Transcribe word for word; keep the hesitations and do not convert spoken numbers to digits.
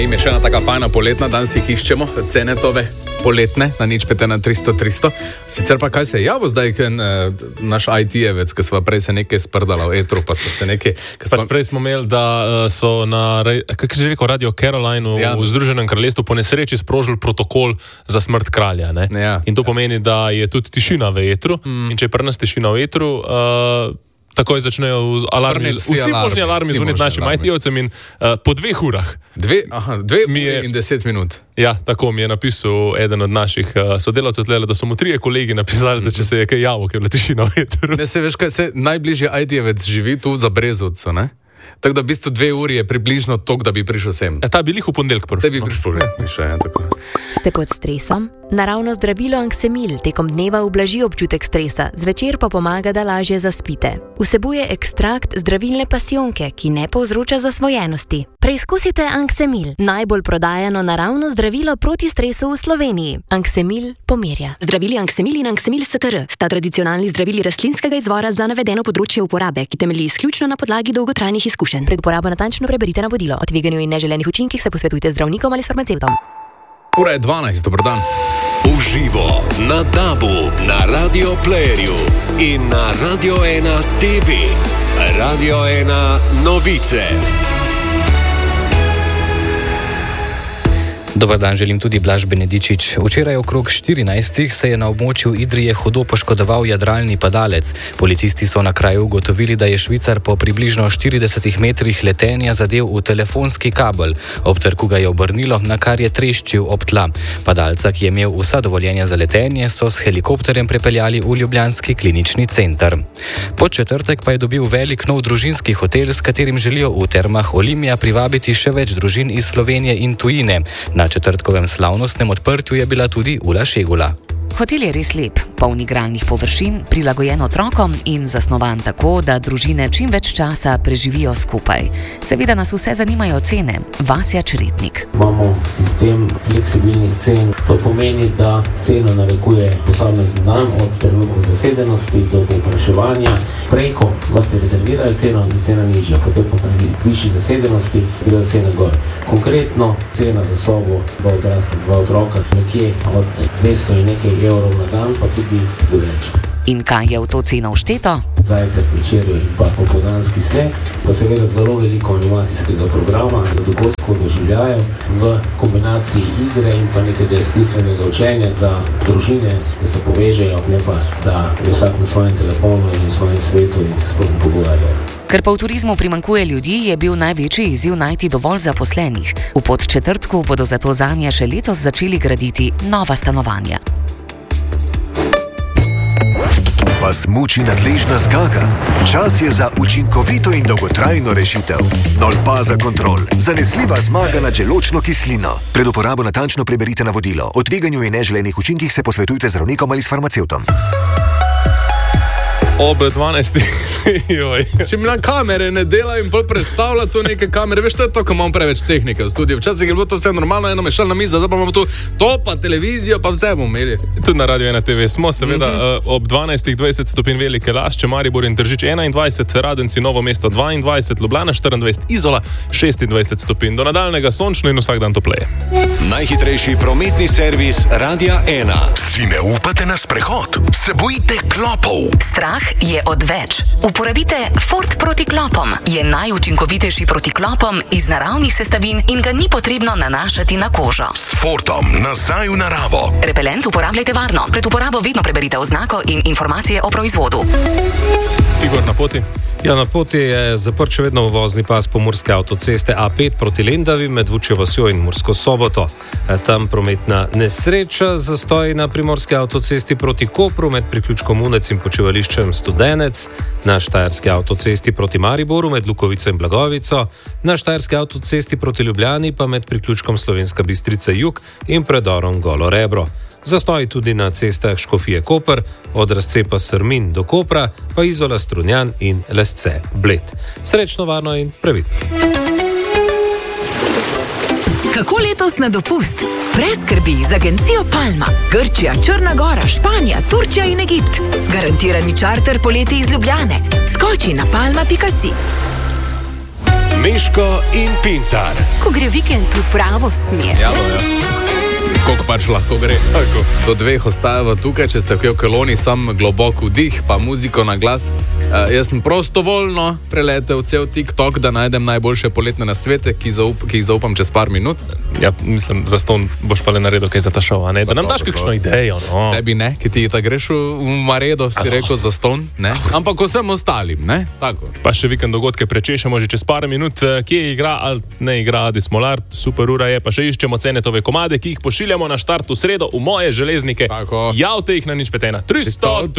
ime, še ena taka fajna poletna, danes jih iščemo, cenetove poletne, na nič pete na tristo tristo. Sicer pa kaj se je javil zdaj, ken, naš I T-jevec, ki sva prej se nekaj sprdala v etru, pa sva se nekaj... Sva... Prej smo imeli, da so na, kako se je rekel, Radio Caroline v, ja. v Združenem kraljestvu po nesreči sprožili protokol za smrt kralja. Ne? Ja. In to pomeni, da je tudi tišina v etru. Mm. In če je pri nas tišina v etru... Uh, takoj začnejo alarmi, vsi, vsi alarmi, možni alarmi zvoniti našim I T-ovcem in uh, po dveh urah. Dve, aha, dve je, in deset minut. Ja, tako mi je napisal eden od naših uh, sodelavcev tlele, da so mu trije kolegi napisali, mm-hmm. da če se je kaj javil, ker je bila tišina v etru. Ne, se veš kaj, se najbližji I T-jevec živi tu za Brezovco, ne? Tako da v bistvu dve uri je približno tok, da bi prišel sem. Ja, ta bi lih v ponedeljek prišel. Da bi prišel, ne, še je tako. Ste pod stresom? Naravno zdravilo Anksemil tekom dneva ublaži občutek stresa, zvečer pa pomaga, da lažje zaspite. Vsebuje ekstrakt zdravilne pasijonke, ki ne povzroča zasvojenosti. Preizkusite Anksemil, najbolj prodajano naravno zdravilo proti stresu v Sloveniji. Anksemil pomirja. Zdravili Anksemil in Anksemil S T R sta tradicionalni zdravili rastlinskega izvora za navedeno področje uporabe, ki temelji izključno na podlagi dolgotrajnih izkušenj. Pred uporabo natančno preberite navodilo. O tveganju in neželenih učinkih se posvetujte z zdravnikom ali s farmacevtom. Ura je dvanajst, dober dan. Uživo na DAB-u, na Radio Playerju in na Radio ena T V. Radio ena novice. Dobar dan, želim tudi Blaž Benedičič. Včeraj okrog štirinajstih se je na območju Idrije hudo poškodoval jadralni padalec. Policisti so na kraju ugotovili, da je Švicar po približno štiridesetih metrih letenja zadel v telefonski kabel. Ob trku ga je obrnilo, na kar je treščil ob tla. Padalca, ki je imel vsa dovoljenja za letenje, so s helikopterjem prepeljali v ljubljanski klinični center. Pod četrtek pa je dobil velik nov družinski hotel, s katerim želijo v termah Olimia privabiti še več družin iz Slovenije in tujine. Na četrtkovem slavnostnem odprtju je bila tudi Ula Šegula. Hotel je res lep, poln igralnih površin, prilagojen otrokom in zasnovan tako, da družine čim več časa preživijo skupaj. Seveda nas vse zanimajo cene. Vasja Čretnik. Imamo sistem fleksibilnih cen. To pomeni, da ceno narekuje posamezni dan od trenutne zasedenosti do povpraševanja. Preko gosti rezervirajo ceno in cena nižja, potem pa pri višji zasedenosti grejo cene gor. Konkretno cena za sobo, dva odrasla, dva otroka, nekje od dvesto in nekaj evrov na dan, pa tudi do več. In kaj je v to ceno všteto? Zajtrk, večerjo in pa popoldanski sneg, pa seveda zelo veliko animacijskega programa, da dogodkov doživljajo v kombinaciji igre in pa nekega izkustvenega učenja za družine, da se povežejo, ne pa da je vsak na svojem telefonu in v svojem svetu in se sploh pogovarjajo. Ker pa v turizmu primanjkuje ljudi, je bil največji izziv najti dovolj zaposlenih. V Podčetrtku bodo zato zanje še letos začeli graditi nova stanovanja. Vas muči nadležna zgaga? Čas je za učinkovito in dolgotrajno rešitev. Nolpaza Kontrol. Zanesljiva zmaga nad želodčno kislino. Pred uporabo natančno preberite navodilo. O tveganju in neželenih učinkih se posvetujte z zdravnikom ali s farmacevtom. Ob dvanajstih. Če mi na kamere ne dela in bolj predstavlja to neke kamere, veš, to je to, ko imamo preveč tehnike v studiu. Včasih je bilo to vse normalno, eno mešalna miza, zdaj pa imamo tu to, pa televizijo, pa vse bomo imeli. Tudi na Radio ena T V smo, seveda, mm-hmm. ob dvanajstih dvajset stopinj Velike Lašče, Maribor in Tržič enaindvajset, Radenci, Novo mesto dvaindvajset, Ljubljana štiriindvajset, Izola šestindvajset stopinj. Do nadaljnega sončno in vsak dan topleje. Najhitrejši prometni servis Radia ena. Si ne upate na sprehod? Se bojite klopov? Strah je odveč. Uporabite Ford proti klopom. Je najučinkovitejši proti klopom iz naravnih sestavin in ga ni potrebno nanašati na kožo. S Fordom nazaj v naravo. Repelent uporabljajte varno. Pred uporabo vedno preberite oznako in informacije o proizvodu. Igor, na poti? Ja, na poti je zaprt še vedno vozni pas pomurske avtoceste A pet proti Lendavi med Vučjo vasjo in Mursko Soboto. Tam prometna nesreča, zastoj na primorske avtocesti proti Kopru med priključkom Unec in počivališčem Studenec, na štajerski avtocesti proti Mariboru med Lukovico in Blagovico, na štajerski avtocesti proti Ljubljani pa med priključkom Slovenska Bistrica Jug in predorom Golo Rebro. Zastoj tudi na cestah Škofije Koper, od razcepa Srmin do Kopra, pa Izola Strunjan in Lesce Bled. Srečno, varno in previdno. Kako letos na dopust? Brez skrbi z agencijo Palma. Grčija, Črna Gora, Španija, Turčija in Egipt. Garantirani čarter poleti iz Ljubljane. Skoči na palma pika si. Meško in Pintar. Ko gre vikend v pravo smer. Ja, no, ja. Koliko pač lahko gre. Tako. Do dveh ostajava tukaj, če ste v koloni, sam globok vdih, pa muziko na glas. Uh, jaz sem prostovoljno preletel cel TikTok, da najdem najboljše poletne nasvete, ki, zaup, ki jih zaupam čez par minut. Ja, mislim, za ston boš pa le naredil kaj za ta šov, a ne? Da nam daš kakšno idejo, no. Ne bi ne, ki ti ta greš v Maredo, si rekel za ston, ne? Ampak vsem ostalim, ne? Tako. Pa še vikend dogodke prečešemo že čez par minut, kje igra ali ne igra Adi Smolar, super ura je, pa še iščemo Cenetove komade, ki jih pošiljamo na štart v sredo v moje železnike. Tako. Javte jih na nič pet ena tristo.